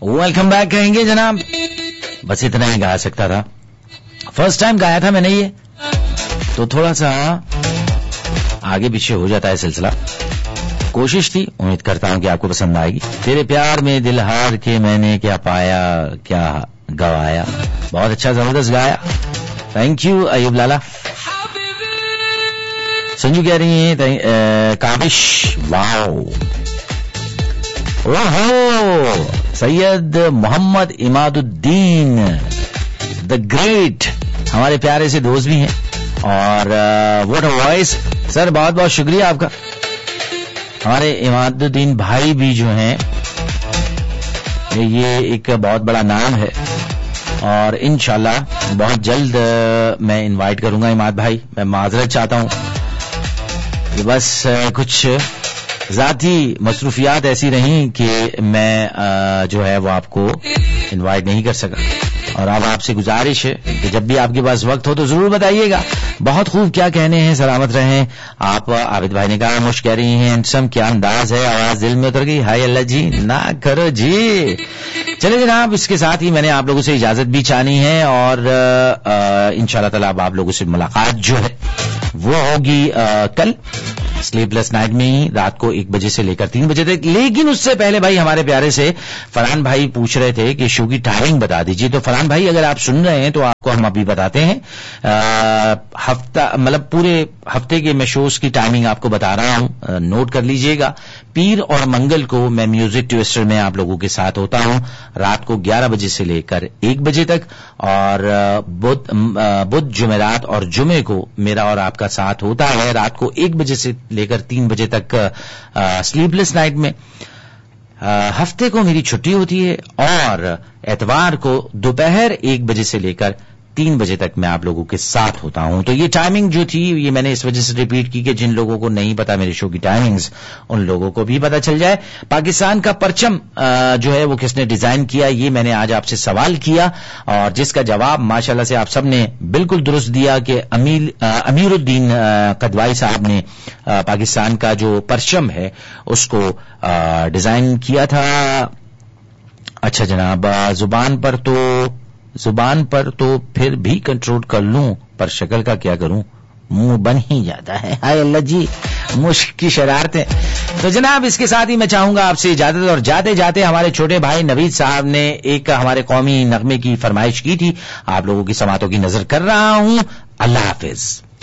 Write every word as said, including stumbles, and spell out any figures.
Welcome back कहेंगे जनाब, बस इतना ही गा सकता था। फर्स्ट टाइम गाया था मैंने ये, तो थोड़ा सा आगे पीछे हो जाता है सिलसिला। कोशिश थी, उम्मीद करता हूं कि आपको पसंद आएगी। तेरे प्यार में दिल हार के मैंने क्या पाया, क्या गवाया। बहुत अच्छा, जबरदस्त गाया, थैंक यू अयूब लाला। संजू कह रही है काबिश, वाओ ओहो। सैयद मोहम्मद इमादुद्दीन द ग्रेट, हमारे प्यारे से दोस्त भी हैं, और व्हाट अ वॉइस सर, बहुत बहुत शुक्रिया आपका। हमारे इमादुद्दीन भाई भी जो हैं, ये एक बहुत बड़ा नाम है, और इंशाल्लाह बहुत जल्द मैं इनवाइट करूंगा इमाद भाई। मैं माजरत चाहता हूं, बस कुछ ज़ाती मसरूफियात ऐसी रहीं कि मैं जो है वो आपको इनवाइट नहीं कर सका, और अब आपसे गुजारिश है कि जब भी आपके पास वक्त हो तो जरूर बताइएगा। बहुत खूब, क्या कहने हैं, सलामत रहें आप। आबिद भाई ने कहा मुश कह रही हैं हैंडसम, क्या अंदाज है, आवाज दिल में उतर गई। हाय अल्लाह जी, ना करो जी। चले जनाब, इसके साथ ही मैंने आप लोगों से इजाजत भी चाहनी है, और इंशाल्लाह ताला अब आप लोगों से मुलाकात जो है वो होगी आ, कल स्लीपलेस नाइट में ही, रात को एक बजे से लेकर तीन बजे तक। लेकिन उससे पहले भाई हमारे प्यारे से फरहान भाई पूछ रहे थे कि शो की टाइमिंग बता दीजिए। तो फरहान भाई, अगर आप सुन रहे हैं तो आपको हम अभी बताते हैं। आ, हफ्ता मतलब पूरे हफ्ते के मैं शोज की टाइमिंग आपको बता रहा हूं, नोट कर लीजिएगा। पीर और मंगल को मैं म्यूजिक ट्विस्टर में आप लोगों के साथ होता हूं रात को ग्यारह बजे से लेकर एक बजे तक, और बुध बुध जुमेरात और जुमे को मेरा और आपका साथ होता है रात को एक बजे से लेकर तीन बजे तक स्लीपलेस नाइट में। आ, हफ्ते को मेरी छुट्टी होती है, और एतवार को दोपहर एक बजे से लेकर तीन बजे तक मैं आप लोगों के साथ होता हूं। तो ये टाइमिंग जो थी, ये मैंने इस वजह से रिपीट की कि जिन लोगों को नहीं पता मेरे शो की टाइमिंग्स, उन लोगों को भी पता चल जाए। पाकिस्तान का परचम जो है वो किसने डिजाइन किया, ये मैंने आज आपसे सवाल किया, और जिसका जवाब माशाल्लाह से आप सब ने बिल्कुल दुरुस्त दिया कि अमीर अमीरुद्दीन कदवाई साहब ने पाकिस्तान का जो परचम है उसको डिजाइन किया था। अच्छा जनाब, जुबान पर तो जुबान पर तो फिर भी कंट्रोल कर लूं, पर शक्ल का क्या करूं, मुंह बन ही जाता है। हाय अल्लाह जी, मुश्क की शरारतें। तो जनाब, इसके साथ ही मैं चाहूंगा आपसे इजाजत, और जाते जाते हमारे छोटे भाई नवीद साहब ने एक हमारे कौमी नगमे की फरमाइश की थी, आप लोगों की समातों की नजर कर रहा हूं। अल्लाह हाफिज।